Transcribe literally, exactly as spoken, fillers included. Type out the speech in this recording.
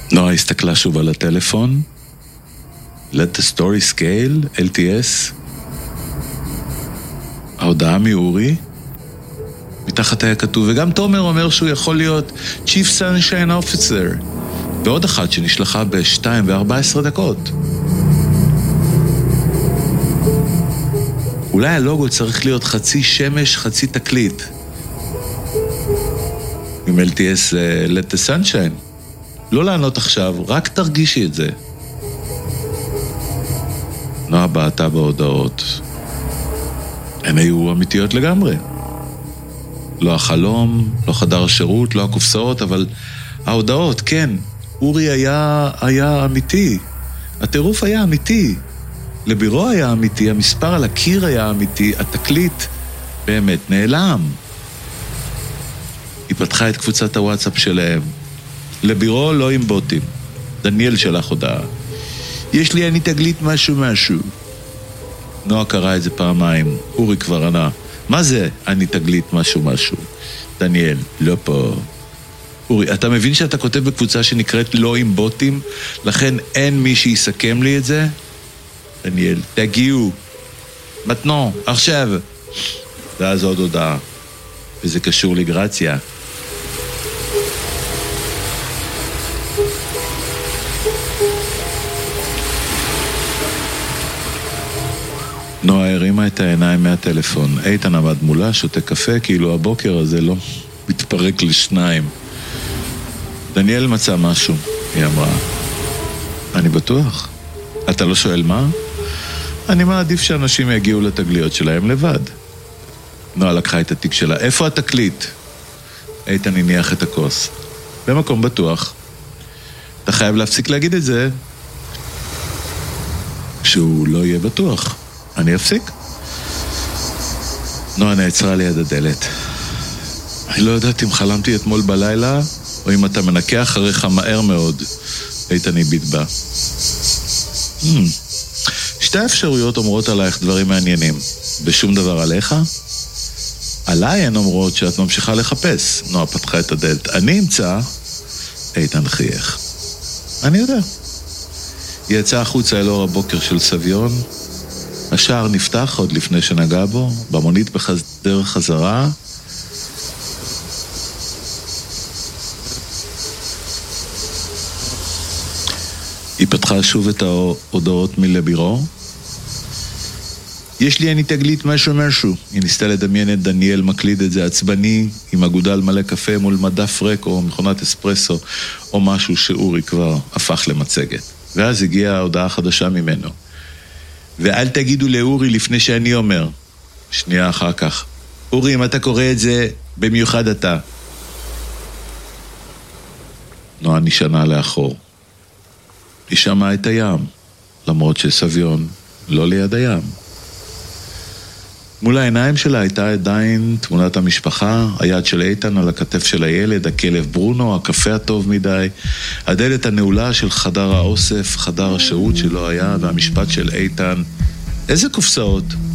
נועה הסתכלה שוב על הטלפון. Let the story scale, אל טי אס. ההודעה מאורי. מתחת היה כתוב, וגם תומר אומר שהוא יכול להיות Chief Sunshine Officer. ועוד אחת שנשלחה ב-שתיים וארבע עשרה דקות. אולי הלוגו צריך להיות חצי שמש, חצי תקליט. עם אל טי אס Let the Sunshine. לא לענות עכשיו, רק תרגישי את זה. נועה בעטה בהודעות. הן היו אמיתיות לגמרי. לא החלום, לא חדר השירות, לא הקופסאות, אבל ההודעות, כן. אורי היה, היה אמיתי. הטירוף היה אמיתי. לבירו היה אמיתי, המספר על הקיר היה אמיתי, התקליט באמת נעלם. היא פתחה את קבוצת הוואטסאפ שלהם. לבירו לא עם בוטים. דניאל שלח הודעה. יש לי אני תגלית משהו משהו. נועה קרא את זה פעמיים. אורי כבר ענה. מה זה אני תגלית משהו משהו? דניאל, לא פה. אורי, אתה מבין שאתה כותב בקבוצה שנקראת לא עם בוטים? לכן אין מי שיסכם לי את זה? דניאל, תגיעו. מתנו, עכשיו. ואז עוד הודעה. וזה קשור לגרציה. נועה הרימה את העיניים מהטלפון. איתן עמד מולה, שותה קפה, כאילו הבוקר הזה לא מתפרק לשניים. דניאל מצא משהו, היא אמרה. אני בטוח. אתה לא שואל מה? אני מעדיף שאנשים יגיעו לתגליות שלהם לבד. נועה לקחה את התיק שלה. איפה התקליט? איתן הניח את הכוס. במקום בטוח. אתה חייב להפסיק להגיד את זה. שהוא לא יהיה בטוח. אני אפסיק? נועה נעצרה ליד הדלת. אני לא יודעת אם חלמתי אתמול בלילה, או אם אתה מנקה אחריך מהר מאוד. איתן הביט בה. Hmm. שתי האפשרויות אומרות עלייך דברים מעניינים. בשום דבר עליך? עליי הן אומרות שאת ממשיכה לחפש. נועה פתחה את הדלת. אני אמצא. איתן חייך. אני יודע. היא יצאה החוצה אל אור הבוקר של סביון. השער נפתח עוד לפני שנגע בו. במונית בדרך חזרה. היא פתחה שוב את ההודעות מלבירו. יש לי אני תגלית משהו משהו. היא ניסתה לדמיין את דניאל מקליד את זה עצבני, עם אגודל מלא קפה מול מדף ריק או מכונת אספרסו, או משהו שאורי כבר הפך למצגת. ואז הגיעה ההודעה החדשה ממנו. ואל תגידו לאורי לפני שאני אומר. שנייה אחר כך. אורי, אם אתה קורא את זה, במיוחד אתה. נועה נשענה לאחור. היא שמעה את הים, למרות שסביון לא ליד הים. מול העיניים שלה הייתה עדיין תמונת המשפחה, היד של איתן על הכתף של הילד, הכלב ברונו, הקפה הטוב מדי, הדלת הנעולה של חדר האוסף, חדר השירות שלא היה, והמשפט של איתן, איזה קופסאות?